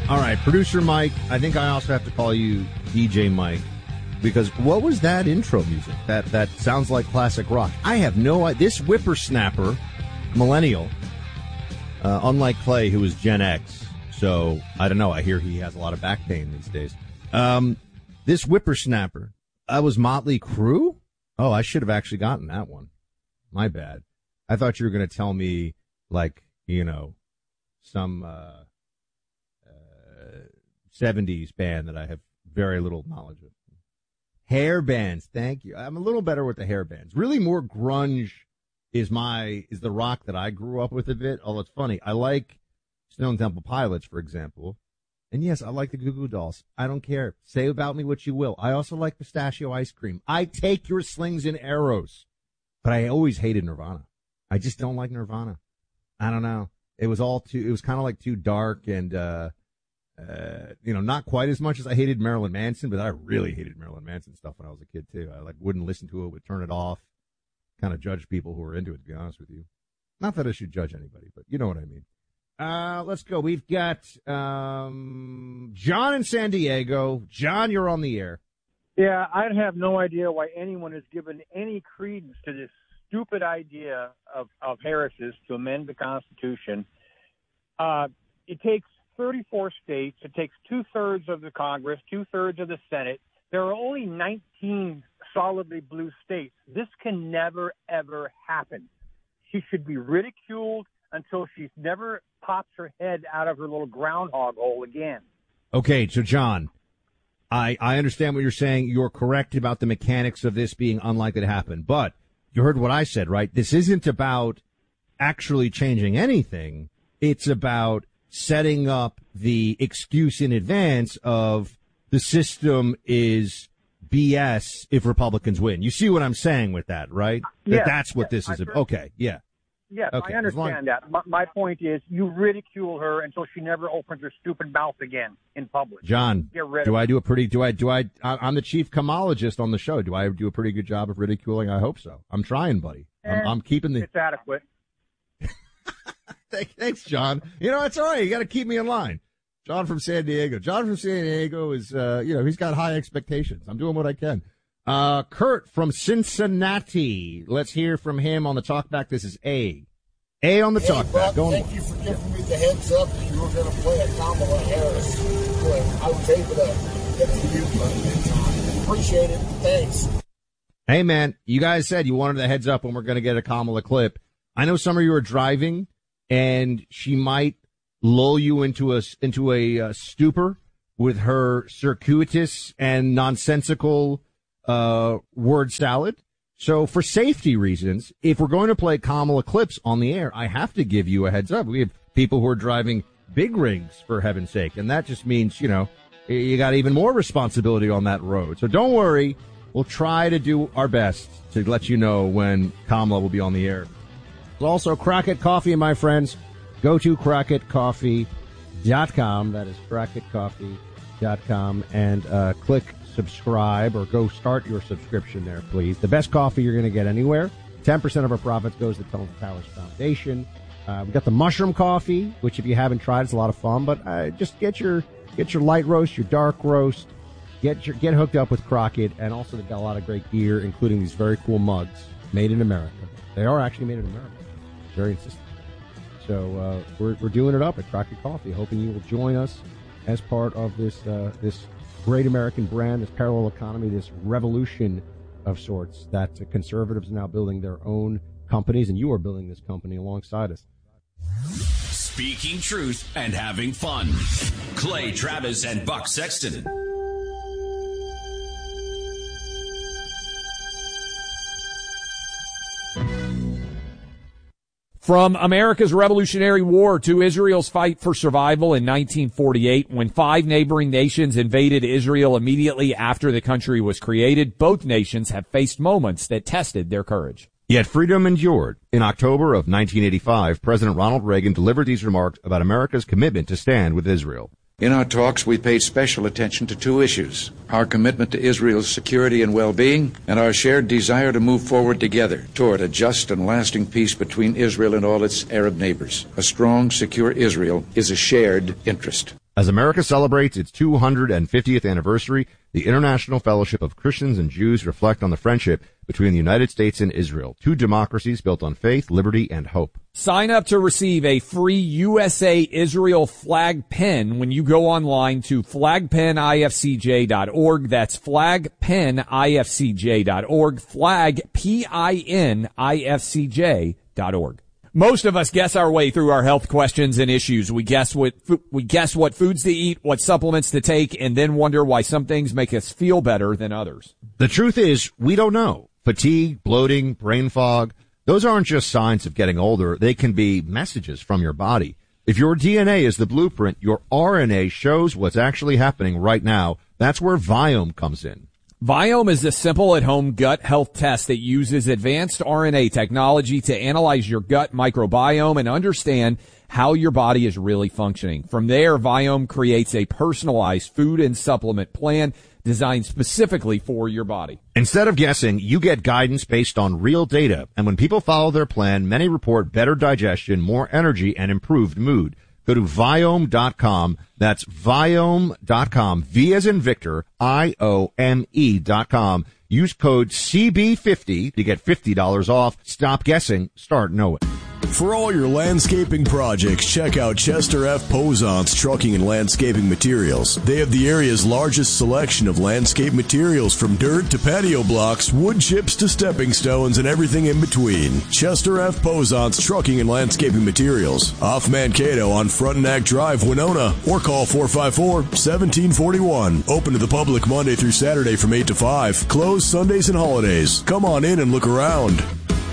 All right, producer Mike. I think I also have to call you DJ Mike, because what was that intro music? That sounds like classic rock. I have no idea. This whippersnapper, millennial, unlike Clay, who is Gen X, so I don't know. I hear he has a lot of back pain these days. This whippersnapper, was Motley Crue? Oh, I should have actually gotten that one. My bad. I thought you were going to tell me, like, some 70s band that I have very little knowledge of. Hair bands, thank you. I'm a little better with the hair bands. Really more grunge is the rock that I grew up with a bit. Oh, it's funny. I like Stone Temple Pilots, for example. And yes, I like the Goo Goo Dolls. I don't care. Say about me what you will. I also like pistachio ice cream. I take your slings and arrows. But I always hated Nirvana. I just don't like Nirvana. I don't know. It was kind of like too dark and, not quite as much as I hated Marilyn Manson, but I really hated Marilyn Manson stuff when I was a kid too. I wouldn't listen to it, would turn it off, kind of judge people who were into it, to be honest with you. Not that I should judge anybody, but you know what I mean. Let's go. We've got, John in San Diego. John, you're on the air. Yeah, I have no idea why anyone has given any credence to this stupid idea of Harris's to amend the Constitution. It takes 34 states. It takes 2/3 of the Congress, 2/3 of the Senate. There are only 19 solidly blue states. This can never, ever happen. She should be ridiculed until she never pops her head out of her little groundhog hole again. Okay, so John, I understand what you're saying. You're correct about the mechanics of this being unlikely to happen. But you heard what I said, right? This isn't about actually changing anything. It's about setting up the excuse in advance of the system is BS if Republicans win. You see what I'm saying with that, right? Yes, that's what this is about. Okay, yeah. Yes, okay. I understand that. My point is you ridicule her until she never opens her stupid mouth again in public. John, I'm the chief Kamalologist on the show. Do I do a pretty good job of ridiculing? I hope so. I'm trying, buddy. I'm keeping It's adequate. Thanks, John. It's all right. You got to keep me in line. John from San Diego. John from San Diego is, he's got high expectations. I'm doing what I can. Kurt from Cincinnati. Let's hear from him on the talkback. This is A. A on the talkback. Thank you for giving me the heads up that you were going to play a Kamala Harris clip. I was able to get the mute button in time. Appreciate it. Thanks. Hey, man, you guys said you wanted the heads up when we're going to get a Kamala clip. I know some of you are driving, and she might lull you into a stupor with her circuitous and nonsensical word salad. So for safety reasons, if we're going to play Kamala clips on the air, I have to give you a heads up. We have people who are driving big rigs, for heaven's sake, and that just means, you got even more responsibility on that road. So don't worry. We'll try to do our best to let you know when Kamala will be on the air. Also, Crockett Coffee, my friends. Go to CrockettCoffee.com. That is CrockettCoffee.com, and click subscribe, or go start your subscription there, please. The best coffee you're going to get anywhere. 10% of our profits goes to the Tunnel to Towers Foundation. We've got the mushroom coffee, which if you haven't tried, it's a lot of fun. But just get your light roast, your dark roast. Get hooked up with Crockett, and also they've got a lot of great gear, including these very cool mugs made in America. They are actually made in America. Very insistent. So we're doing it up at Crockett Coffee, hoping you will join us as part of this great American brand, this parallel economy, this revolution of sorts that conservatives are now building their own companies, and you are building this company alongside us. Speaking truth and having fun. Clay Travis and Buck Sexton. From America's Revolutionary War to Israel's fight for survival in 1948, when 5 neighboring nations invaded Israel immediately after the country was created, both nations have faced moments that tested their courage. Yet freedom endured. In October of 1985, President Ronald Reagan delivered these remarks about America's commitment to stand with Israel. In our talks, we paid special attention to 2 issues: our commitment to Israel's security and well-being, and our shared desire to move forward together toward a just and lasting peace between Israel and all its Arab neighbors. A strong, secure Israel is a shared interest. As America celebrates its 250th anniversary, the International Fellowship of Christians and Jews reflect on the friendship between the United States and Israel, two democracies built on faith, liberty, and hope. Sign up to receive a free USA Israel flag pin when you go online to flagpinifcj.org. That's flagpinifcj.org, flagpinifcj.org. Most of us guess our way through our health questions and issues. We guess what foods to eat, what supplements to take, and then wonder why some things make us feel better than others. The truth is, we don't know. Fatigue, bloating, brain fog, those aren't just signs of getting older. They can be messages from your body. If your DNA is the blueprint, your RNA shows what's actually happening right now. That's where Viome comes in. Viome is a simple at-home gut health test that uses advanced RNA technology to analyze your gut microbiome and understand how your body is really functioning. From there, Viome creates a personalized food and supplement plan designed specifically for your body. Instead of guessing, you get guidance based on real data. And when people follow their plan, many report better digestion, more energy, and improved mood. Go to Viome.com. That's Viome.com. V as in Victor, IOME.com. Use code CB50 to get $50 off. Stop guessing. Start knowing. For all your landscaping projects, check out Chester F. Posant's Trucking and Landscaping Materials. They have the area's largest selection of landscape materials, from dirt to patio blocks, wood chips to stepping stones, and everything in between. Chester F. Posant's Trucking and Landscaping Materials, off Mankato on Frontenac Drive, Winona, or call 454-1741. Open to the public Monday through Saturday from 8 to 5. Closed Sundays and holidays. Come on in and look around.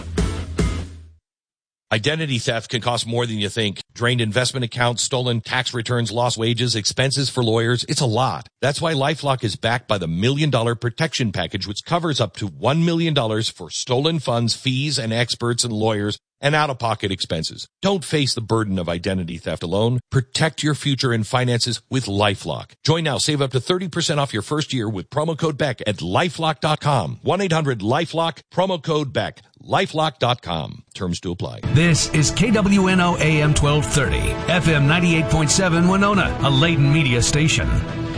Identity theft can cost more than you think. Drained investment accounts, stolen tax returns, lost wages, expenses for lawyers. It's a lot. That's why LifeLock is backed by the $1 Million Protection Package, which covers up to $1 million for stolen funds, fees, and experts and lawyers, and out-of-pocket expenses. Don't face the burden of identity theft alone. Protect your future and finances with LifeLock. Join now. Save up to 30% off your first year with promo code BECK at LifeLock.com. 1-800-LifeLock, promo code BECK. LifeLock.com. Terms to apply. This is KWNO AM 1230, FM 98.7 Winona, a Layton media station.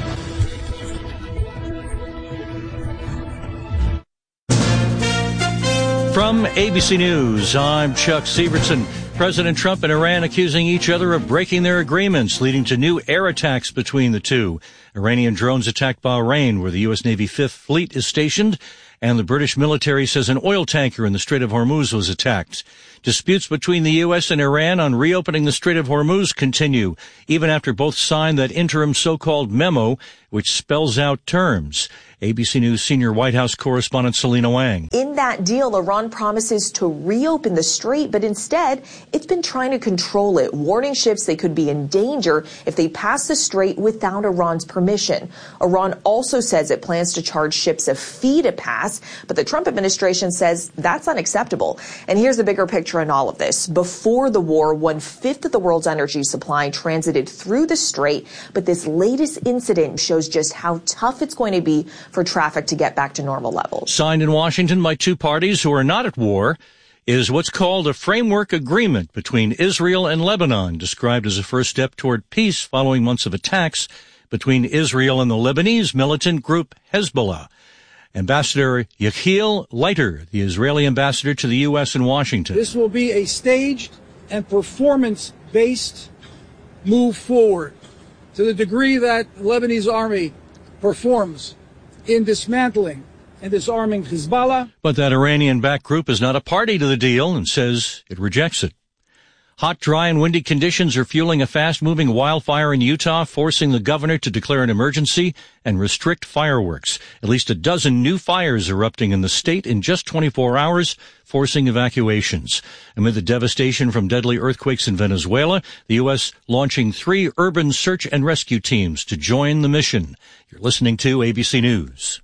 From ABC News, I'm Chuck Severson. President Trump and Iran accusing each other of breaking their agreements, leading to new air attacks between the two. Iranian drones attacked Bahrain, where the U.S. Navy Fifth Fleet is stationed, and the British military says an oil tanker in the Strait of Hormuz was attacked. Disputes between the U.S. and Iran on reopening the Strait of Hormuz continue, even after both signed that interim so-called memo, which spells out terms. ABC News senior White House correspondent Selena Wang. In that deal, Iran promises to reopen the strait, but instead, it's been trying to control it, warning ships they could be in danger if they pass the strait without Iran's permission. Iran also says it plans to charge ships a fee to pass, but the Trump administration says that's unacceptable. And here's the bigger picture in all of this. Before the war, 1/5 of the world's energy supply transited through the strait, but this latest incident shows just how tough it's going to be for traffic to get back to normal levels. Signed in Washington by two parties who are not at war is what's called a framework agreement between Israel and Lebanon, described as a first step toward peace following months of attacks between Israel and the Lebanese militant group Hezbollah. Ambassador Yechiel Leiter, the Israeli ambassador to the U.S. in Washington. This will be a staged and performance-based move forward to the degree that the Lebanese army performs in dismantling and disarming Hezbollah. But that Iranian-backed group is not a party to the deal and says it rejects it. Hot, dry, and windy conditions are fueling a fast-moving wildfire in Utah, forcing the governor to declare an emergency and restrict fireworks. At least a dozen new fires erupting in the state in just 24 hours, forcing evacuations. Amid the devastation from deadly earthquakes in Venezuela, the U.S. launching 3 urban search and rescue teams to join the mission. You're listening to ABC News.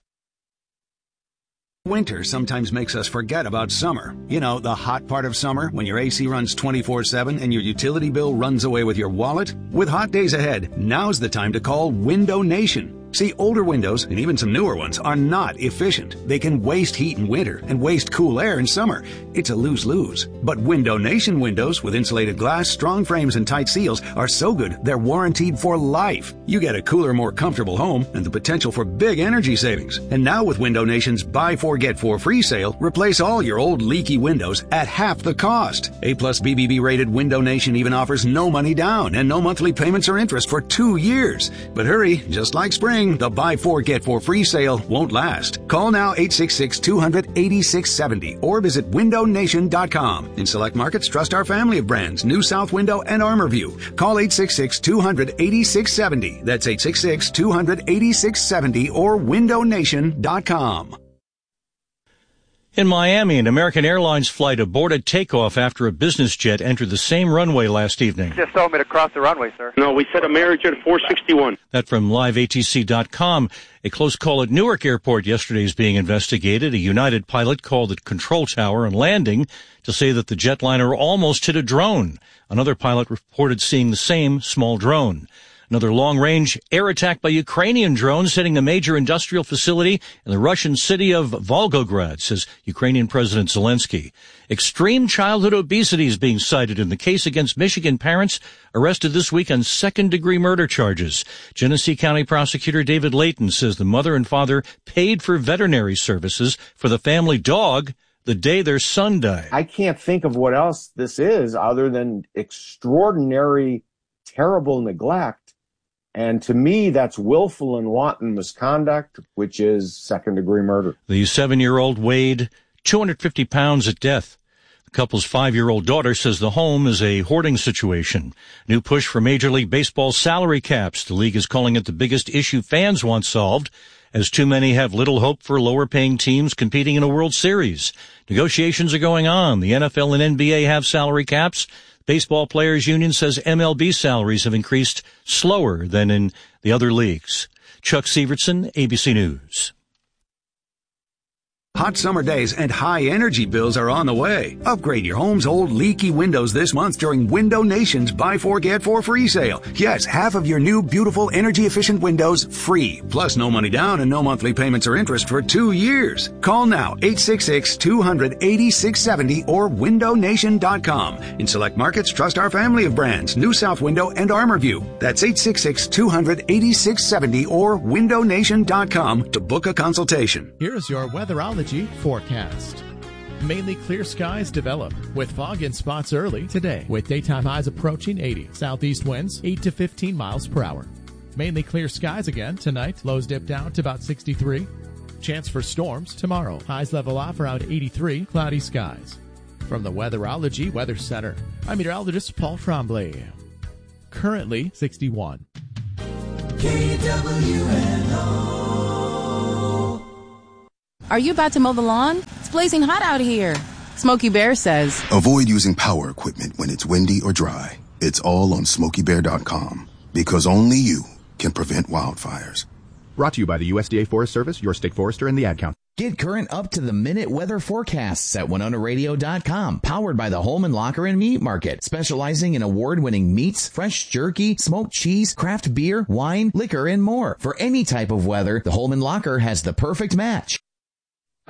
Winter sometimes makes us forget about summer. You know, the hot part of summer when your AC runs 24/7 and your utility bill runs away with your wallet? With hot days ahead, now's the time to call Window Nation. See, older windows, and even some newer ones, are not efficient. They can waste heat in winter and waste cool air in summer. It's a lose-lose. But Window Nation windows with insulated glass, strong frames, and tight seals are so good they're warranted for life. You get a cooler, more comfortable home and the potential for big energy savings. And now with Window Nation's Buy 4 Get 4 free sale, replace all your old leaky windows at half the cost. A-plus BBB rated Window Nation even offers no money down and no monthly payments or interest for 2 years. But hurry, just like spring, the Buy 4 Get 4 free sale won't last. Call now 866-200-8670 or visit windownation.com. In select markets, trust our family of brands, New South Window and ArmorView. Call 866-200-8670. That's 866-200-8670 or windownation.com. In Miami, an American Airlines flight aborted takeoff after a business jet entered the same runway last evening. Just told me to cross the runway, sir. No, we set American at 461. That from liveatc.com. A close call at Newark Airport yesterday is being investigated. A United pilot called the control tower on landing to say that the jetliner almost hit a drone. Another pilot reported seeing the same small drone. Another long-range air attack by Ukrainian drones hitting a major industrial facility in the Russian city of Volgograd, says Ukrainian President Zelensky. Extreme childhood obesity is being cited in the case against Michigan parents arrested this week on second-degree murder charges. Genesee County Prosecutor David Layton says the mother and father paid for veterinary services for the family dog the day their son died. I can't think of what else this is other than extraordinary, terrible neglect. And to me, that's willful and wanton misconduct, which is second-degree murder. The 7-year-old weighed 250 pounds at death. The couple's 5-year-old daughter says the home is a hoarding situation. New push for Major League Baseball's salary caps. The league is calling it the biggest issue fans want solved, as too many have little hope for lower-paying teams competing in a World Series. Negotiations are going on. The NFL and NBA have salary caps. Baseball Players Union says MLB salaries have increased slower than in the other leagues. Chuck Severson, ABC News. Hot summer days and high energy bills are on the way. Upgrade your home's old leaky windows this month during Window Nation's Buy 4 Get 4 free sale. Yes, half of your new beautiful energy efficient windows free. Plus no money down and no monthly payments or interest for 2 years. Call now 866-200-8670 or windownation.com. In select markets, trust our family of brands, New South Window and ArmorView. That's 866-200-8670 or windownation.com to book a consultation. Here's your weatherology forecast. Mainly clear skies develop with fog in spots early today with daytime highs approaching 80. Southeast winds 8 to 15 miles per hour. Mainly clear skies again tonight. Lows dip down to about 63. Chance for storms tomorrow. Highs level off around 83. Cloudy skies. From the Weatherology Weather Center, I'm meteorologist Paul Tremblay. Currently 61. KWNO. Are you about to mow the lawn? It's blazing hot out here. Smokey Bear says, avoid using power equipment when it's windy or dry. It's all on SmokeyBear.com because only you can prevent wildfires. Brought to you by the USDA Forest Service, your state forester, and the Ad Council. Get current up-to-the-minute weather forecasts at WinonaRadio.com. Powered by the Holman Locker and Meat Market, specializing in award-winning meats, fresh jerky, smoked cheese, craft beer, wine, liquor, and more. For any type of weather, the Holman Locker has the perfect match.